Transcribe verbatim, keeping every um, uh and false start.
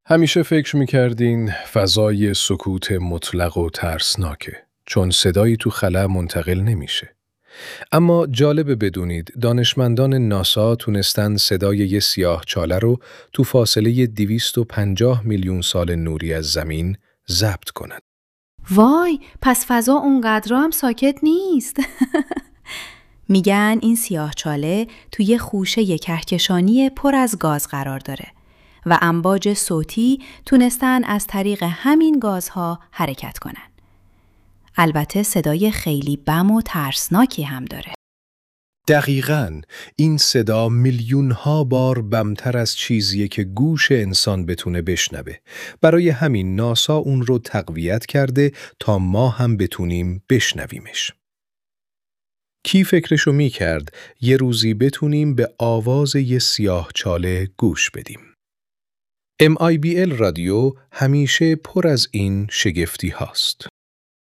همیشه فکر میکردین فضای سکوت مطلق و ترسناکه، چون صدایی تو خلا منتقل نمیشه. اما جالبه بدونید دانشمندان ناسا تونستن صدای یه سیاه چاله رو تو فاصله دویست و پنجاه میلیون سال نوری از زمین ضبط کنن. وای، پس فضا اونقدر هم ساکت نیست. میگن این سیاهچاله توی خوشه کهکشانی پر از گاز قرار داره و امواج صوتی تونستن از طریق همین گازها حرکت کنن. البته صدای خیلی بم و ترسناکی هم داره. دقیقاً، این صدا میلیون ها بار بمتر از چیزیه که گوش انسان بتونه بشنوه. برای همین ناسا اون رو تقویت کرده تا ما هم بتونیم بشنویمش. کی فکرشو می کرد یه روزی بتونیم به آواز یه سیاه چاله گوش بدیم؟ ام آی بی ال رادیو همیشه پر از این شگفتی هاست.